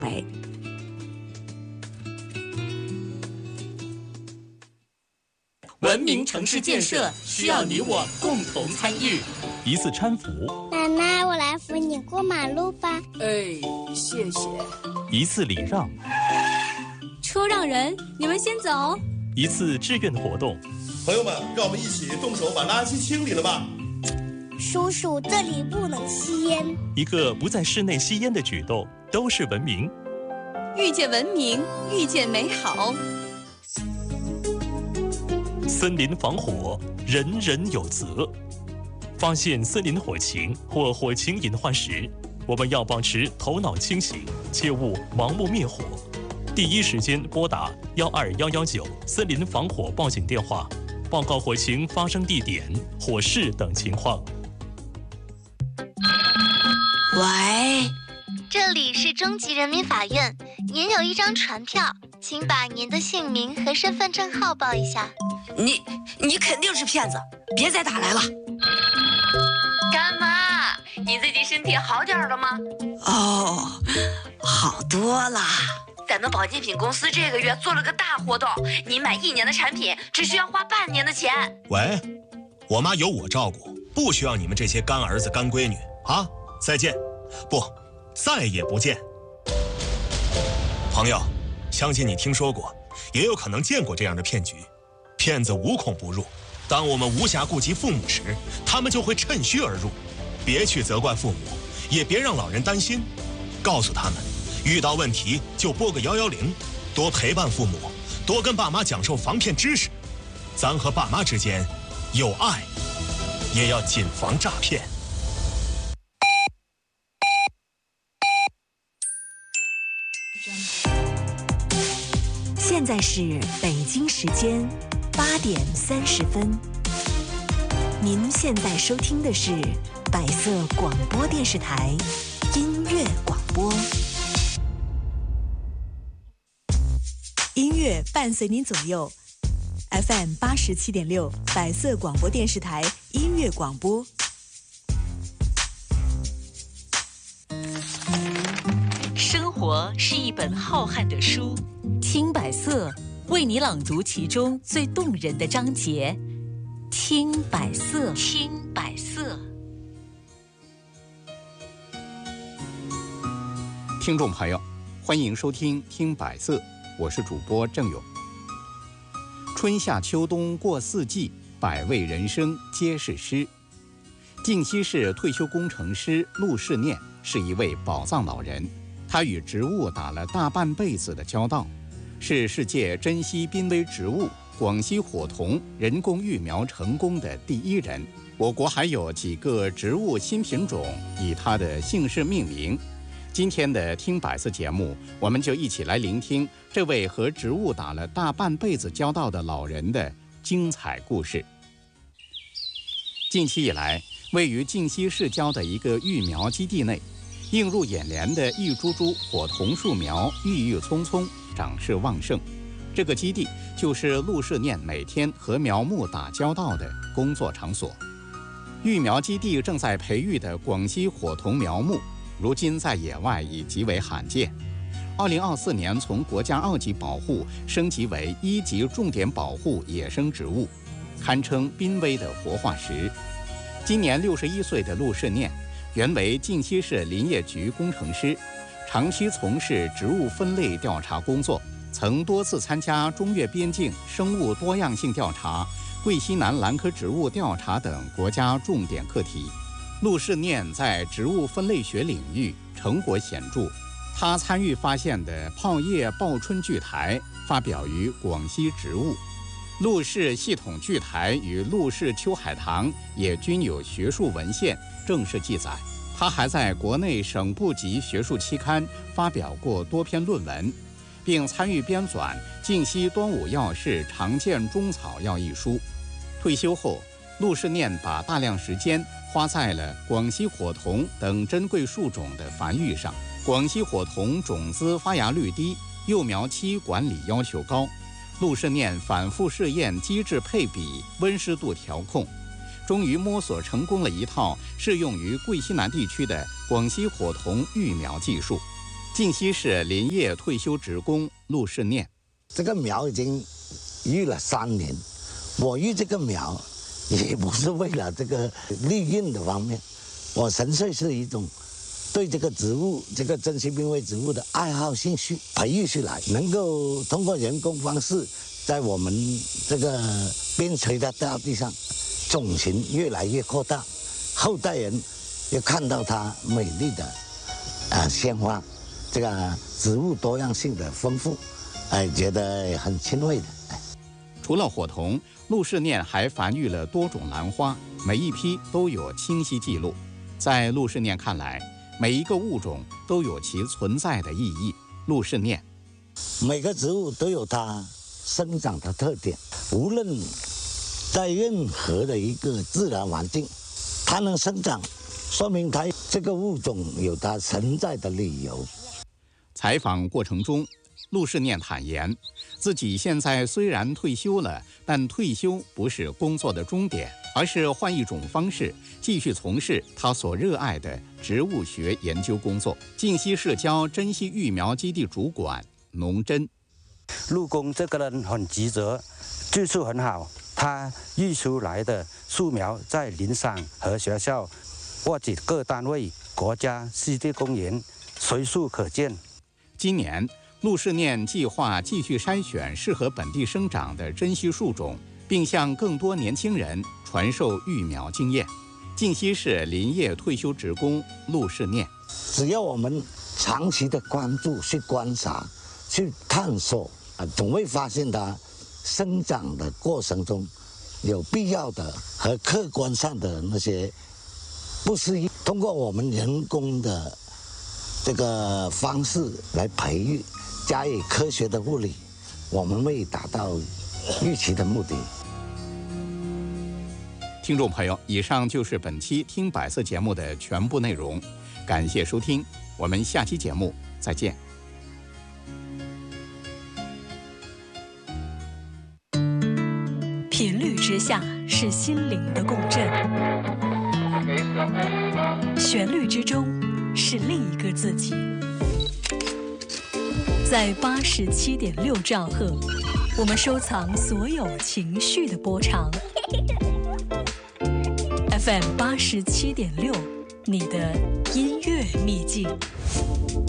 文明城市建设需要你我共同参与。 一次搀扶， 奶奶，我来扶你过马路吧。 哎，谢谢。 一次礼让， 车让人，你们先走。 一次志愿活动， 朋友们，让我们一起动手把垃圾清理了吧。 叔叔，这里不能吸烟。 一个不在室内吸烟的举动，都是文明。 遇见文明，遇见美好。 森林防火，人人有责。发现森林火情或火情隐患时，我们要保持头脑清醒，切勿盲目灭火。第一时间拨打12119森林防火报警电话，报告火情发生地点、火势等情况。 喂，这里是中级人民法院，您有一张传票，请把您的姓名和身份证号报一下。 你肯定是骗子，别再打来了。 干妈，你最近身体好点了吗？ 哦，好多了。 咱们保健品公司这个月做了个大活动，你买1年的产品只需要花半年的钱。 喂，我妈有我照顾，不需要你们这些干儿子干闺女啊！再见，不，再也不见。朋友，相信你听说过，也有可能见过这样的骗局。骗子无孔不入，当我们无暇顾及父母时，他们就会趁虚而入。别去责怪父母，也别让老人担心，告诉他们，遇到问题就拨个110，多陪伴父母，多跟爸妈讲授防骗知识。咱和爸妈之间有爱，也要谨防诈骗。 现在是北京时间8点30分。您现在收听的是百色广播电视台音乐广播，音乐伴随您左右。FM 87.6，百色广播电视台音乐广播。 生活是一本浩瀚的书，听百色为你朗读其中最动人的章节。听百色，听百色。 听众朋友，欢迎收听听百色，我是主播郑勇。春夏秋冬过4季，百味人生皆是诗。靖西市退休工程师陆世念是一位宝藏老人，他与植物打了大半辈子的交道，是世界珍稀濒危植物广西火桐人工育苗成功的第1人。我国还有几个植物新品种以他的姓氏命名。今天的听百色节目，我们就一起来聆听这位和植物打了大半辈子交道的老人的精彩故事。近期以来，位于靖西市郊的一个育苗基地内，映入眼帘的一株株火桐树苗郁郁葱葱，长势旺盛。这个基地就是陆世念每天和苗木打交道的工作场所。育苗基地正在培育的广西火桐苗木，如今在野外已极为罕见。2024年从国家2级保护升级为1级重点保护野生植物，堪称濒危的活化石。今年61岁的陆世念，原为靖西市林业局工程师，长期从事植物分类调查工作，曾多次参加中越边境生物多样性调查、桂西南兰科植物调查等国家重点课题。陆世念在植物分类学领域成果显著，他参与发现的泡叶报春苣苔发表于《广西植物》，陆氏系统苣苔与陆氏秋海棠也均有学术文献正式记载。他还在国内省部级学术期刊发表过多篇论文，并参与编纂《靖西端午药事常见中草药》一书。退休后，陆世念把大量时间花在了广西火桐等珍贵树种的繁育上。广西火桐种子发芽率低，幼苗期管理要求高，陆世念反复试验机制配比、温湿度调控，终于摸索成功了一套适用于桂西南地区的广西火桐育苗技术。 靖西市林业退休职工陆世念。 这个苗已经育了3年，我育这个苗也不是为了这个利润的方面，我纯粹是一种对这个植物，这个珍稀濒危植物的爱好兴趣培育起来，能够通过人工方式，在我们这个边陲的大地上，种群越来越扩大，后代人也看到它美丽的鲜花，这个植物多样性的丰富，觉得很欣慰的。 除了火桐，陆世念还繁育了多种兰花，每一批都有清晰记录。在陆世念看来，每一个物种都有其存在的意义。陆世念， 每个植物都有它生长的特点，无论在任何的一个自然环境，它能生长，说明它这个物种有它存在的理由。 采访过程中，陆世念坦言，自己现在虽然退休了，但退休不是工作的终点，而是换一种方式继续从事他所热爱的植物学研究工作。靖西市郊珍稀育苗基地主管农真， 陆公这个人很职责，技术很好，他育出来的树苗在林上和学校或者各单位、国家湿地公园随处可见。 今年陆世念计划继续筛选适合本地生长的珍稀树种，并向更多年轻人传授育苗经验。靖西市林业退休职工陆世念， 只要我们长期的关注、去观察、去探索，总会发现它生长的过程中有必要的和客观上的那些不适应。通过我们人工的这个方式来培育，加以科学的护理，我们会达到预期的目的。 听众朋友，以上就是本期听百色节目的全部内容，感谢收听，我们下期节目再见。 频率之下是心灵的共振，旋律之中是另一个自己。在87.6兆赫，我们收藏所有情绪的波长。FM 87.6，你的音乐秘境。